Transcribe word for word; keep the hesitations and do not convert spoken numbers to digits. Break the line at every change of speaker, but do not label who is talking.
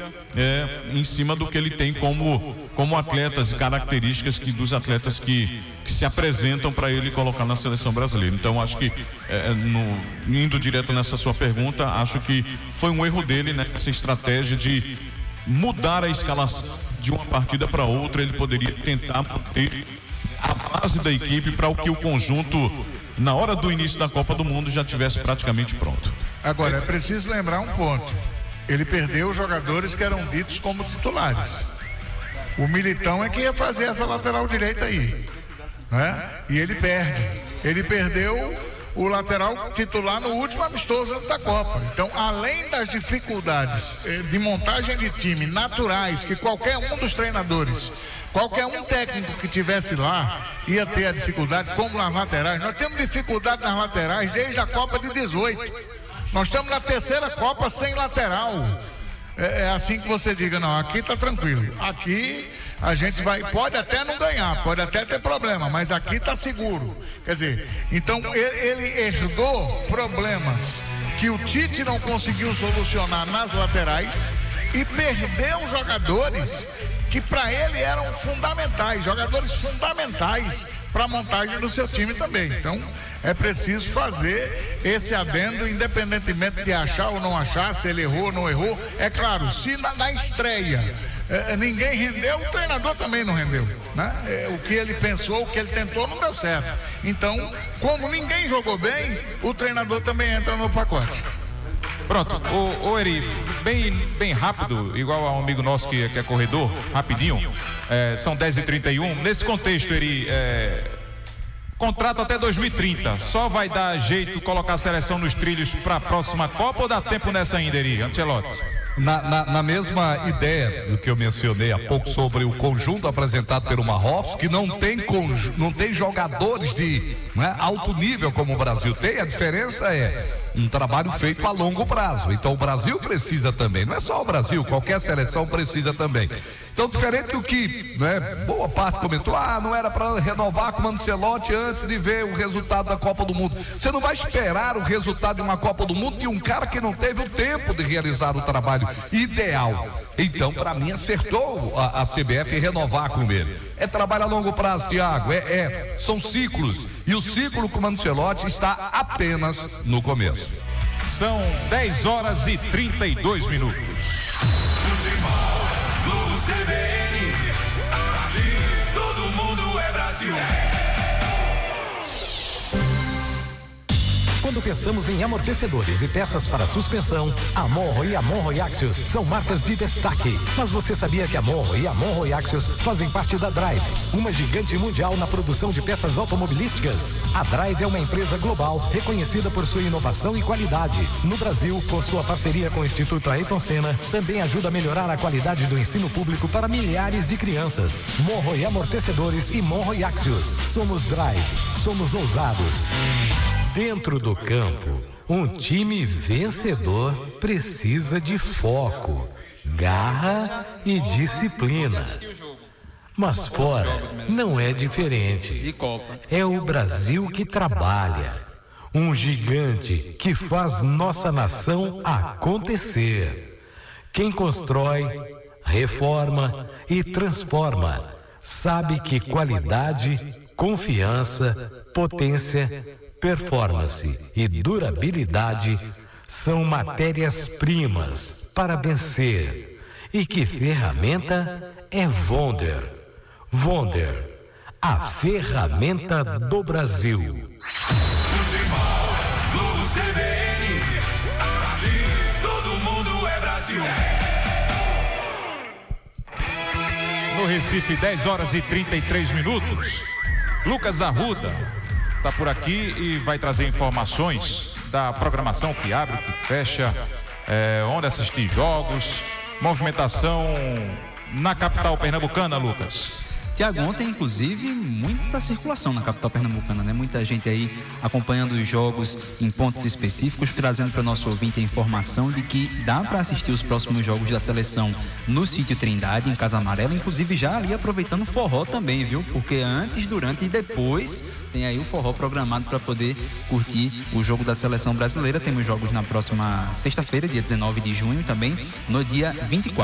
é, em cima do que ele tem como, como atletas e características que, dos atletas que, que se apresentam para ele colocar na seleção brasileira. Então acho que, é, no, indo direto nessa sua pergunta, acho que foi um erro dele, né, essa estratégia de mudar a escalação de uma partida para outra. Ele poderia tentar manter a base da equipe para o que o conjunto, na hora do início da Copa do Mundo, já tivesse praticamente pronto.
Agora, é preciso lembrar um ponto: ele perdeu os jogadores que eram ditos como titulares. O Militão é que ia fazer essa lateral direita aí, né? E ele perde. Ele perdeu o lateral titular no último amistoso antes da Copa. Então, além das dificuldades eh, de montagem de time naturais que qualquer um dos treinadores, qualquer um técnico que tivesse lá ia ter a dificuldade, como nas laterais. Nós temos dificuldade nas laterais desde a Copa de dezoito. Nós estamos na terceira Copa sem lateral. É, é assim que você diga, não, aqui tá tranquilo. Aqui a gente vai, pode até não ganhar, pode até ter problema, mas aqui tá seguro. Quer dizer, então ele, ele herdou problemas que o Tite não conseguiu solucionar nas laterais e perdeu jogadores que para ele eram fundamentais, jogadores fundamentais para a montagem do seu time também. Então é preciso fazer esse adendo, independentemente de achar ou não achar, se ele errou ou não errou. É claro, se na, na estreia é, ninguém rendeu, o treinador também não rendeu, né? É, o que ele pensou, o que ele tentou não deu certo. Então, como ninguém jogou bem, o treinador também entra no pacote.
Pronto, ô, ô Eri, bem, bem rápido, igual a um amigo nosso que, que é corredor, rapidinho, é, são dez e trinta e um. Nesse contexto, Eri, é, contrato até dois mil e trinta, só vai dar jeito colocar a seleção nos trilhos para a próxima Copa ou dá tempo nessa ainda, Eri, Ancelotti?
Na, na, na mesma ideia do que eu mencionei há pouco sobre o conjunto apresentado pelo Marrocos, que não tem, conju, não tem jogadores de, né, alto nível como o Brasil tem, a diferença é um trabalho feito a longo prazo. Então o Brasil precisa também, não é só o Brasil, qualquer seleção precisa também. Então, diferente do que, né, boa parte comentou, ah, não era para renovar com o Ancelotti antes de ver o resultado da Copa do Mundo. Você não vai esperar o resultado de uma Copa do Mundo de um cara que não teve o tempo de realizar o trabalho ideal. Então, para mim, acertou a, a C B F em renovar com ele. É trabalho a longo prazo, Thiago, é, é, são ciclos. E o ciclo com o Ancelotti está apenas no começo.
São dez horas e trinta e dois minutos.
Futebol, Globo C B N, aqui todo mundo é Brasil.
Quando pensamos em amortecedores e peças para suspensão, a Monro e a Monro Axios são marcas de destaque. Mas você sabia que a Monro e a Monro Axios fazem parte da Drive, uma gigante mundial na produção de peças automobilísticas? A Drive é uma empresa global reconhecida por sua inovação e qualidade. No Brasil, com sua parceria com o Instituto Ayrton Senna, também ajuda a melhorar a qualidade do ensino público para milhares de crianças. Monro e Amortecedores e Monro e Axios. Somos Drive, somos ousados. Dentro do campo, um time vencedor precisa de foco, garra e disciplina. Mas fora não é diferente. É o Brasil que trabalha, um gigante que faz nossa nação acontecer. Quem constrói, reforma e transforma sabe que qualidade, confiança, potência, performance e durabilidade são matérias-primas para vencer. E que ferramenta é Wonder? Wonder, a ferramenta do Brasil.
Futebol, Globo C B N, aqui todo mundo é Brasil.
No Recife, dez horas e trinta e três minutos. Lucas Arruda está por aqui e vai trazer informações da programação que abre, que fecha, é, onde assistir jogos, movimentação na capital pernambucana, Lucas.
Tiago, ontem, inclusive, muita circulação na capital pernambucana, né? Muita gente aí acompanhando os jogos em pontos específicos, trazendo para o nosso ouvinte a informação de que dá para assistir os próximos jogos da seleção no Sítio Trindade, em Casa Amarela, inclusive já ali aproveitando o forró também, viu? Porque antes, durante e depois tem aí o forró programado para poder curtir o jogo da seleção brasileira. Temos jogos na próxima sexta-feira, dia dezenove de junho, também no dia vinte e quatro.